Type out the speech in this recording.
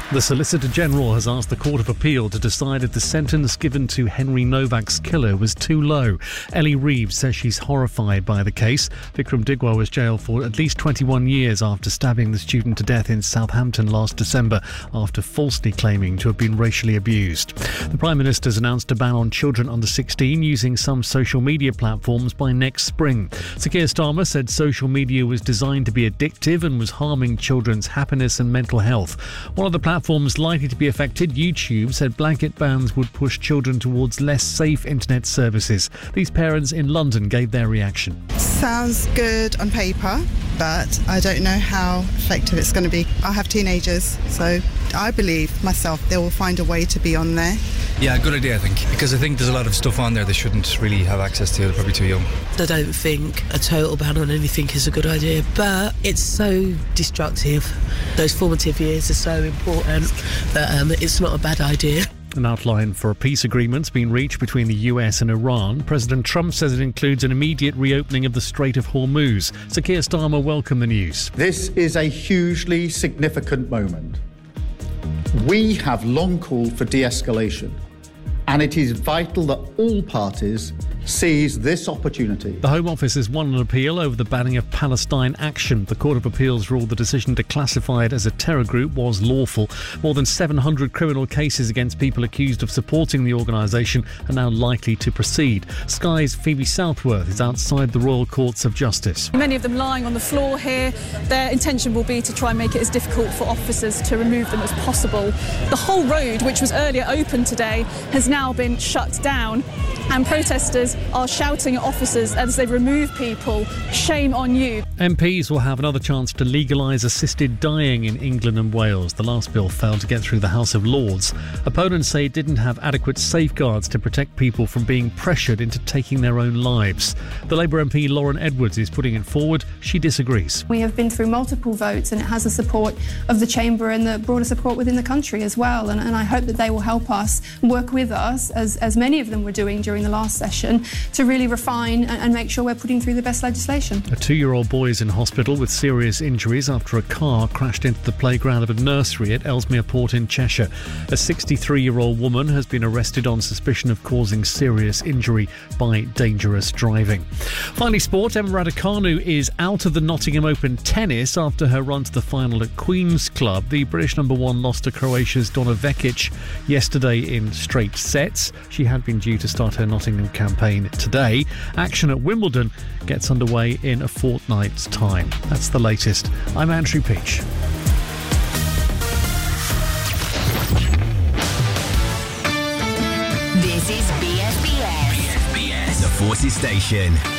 The Solicitor General has asked the Court of Appeal to decide if the sentence given to Henry Novak's killer was too low. Ellie Reeves says she's horrified by the case. Vikram Digwa was jailed for at least 21 years after stabbing the student to death in Southampton last December after falsely claiming to have been racially abused. The Prime Minister's announced a ban on children under 16 using some social media platforms by next spring. Sir Keir Starmer said social media was designed to be addictive and was harming children's happiness and mental health. One of the platforms likely to be affected, YouTube, said blanket bans would push children towards less safe internet services. These parents in London gave their reaction. Sounds good on paper, but I don't know how effective it's going to be. I have teenagers, so I believe myself they will find a way to be on there. Yeah, good idea, I think, because I think there's a lot of stuff on there they shouldn't really have access to. They're probably too young. I don't think a total ban on anything is a good idea, but it's so destructive. Those formative years are so important that it's not a bad idea. An outline for a peace agreement's been reached between the US and Iran. President Trump says it includes an immediate reopening of the Strait of Hormuz. Sir Keir Starmer welcomed the news. This is a hugely significant moment. We have long called for de-escalation, and it is vital that all parties seize this opportunity. The Home Office has won an appeal over the banning of Palestine Action. The Court of Appeals ruled the decision to classify it as a terror group was lawful. More than 700 criminal cases against people accused of supporting the organisation are now likely to proceed. Sky's Phoebe Southworth is outside the Royal Courts of Justice. Many of them lying on the floor here. Their intention will be to try and make it as difficult for officers to remove them as possible. The whole road, which was earlier open today, has now been shut down, and protesters are shouting at officers as they remove people. Shame on you. MPs will have another chance to legalise assisted dying in England and Wales. The last bill failed to get through the House of Lords. Opponents say it didn't have adequate safeguards to protect people from being pressured into taking their own lives. The Labour MP Lauren Edwards is putting it forward. She disagrees. We have been through multiple votes and it has the support of the Chamber and the broader support within the country as well. And I hope that they will help us, work with us, as many of them were doing during the last session, to really refine and make sure we're putting through the best legislation. A 2-year-old boy is in hospital with serious injuries after a car crashed into the playground of a nursery at Ellesmere Port in Cheshire. A 63-year-old woman has been arrested on suspicion of causing serious injury by dangerous driving. Finally, sport. Emma Raducanu is out of the Nottingham Open tennis after her run to the final at Queen's Club. The British number one lost to Croatia's Donna Vekic yesterday in straight sets. She had been due to start her Nottingham campaign today. Action at Wimbledon gets underway in a fortnight's time. That's the latest. I'm Andrew Peach. This is BSBS. The Forces Station.